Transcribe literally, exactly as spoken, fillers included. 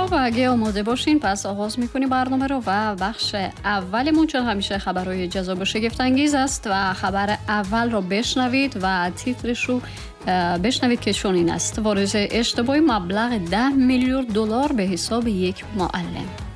خب اگه آماده باشین پس آغاز میکنیم برنامه رو و بخش اولمون چون همیشه خبرهای جذاب و شگفت انگیز است و خبر اول رو بشنوید و تیترش رو بشنوید که چنین است: واریز اشتباهی مبلغ ده میلیون دلار به حساب یک معلم.